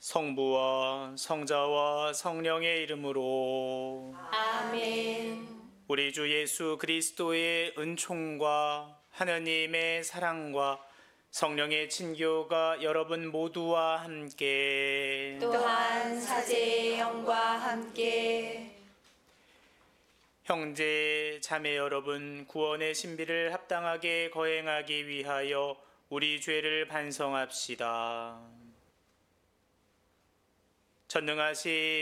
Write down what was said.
성부와 성자와 성령의 이름으로. 아멘. 우리 주 예수 그리스도의 은총과 하느님의 사랑과 성령의 친교가 여러분 모두와 함께. 또한 사제의 영과 함께. 형제 자매 여러분, 구원의 신비를 합당하게 거행하기 위하여 우리 죄를 반성합시다. 전능하신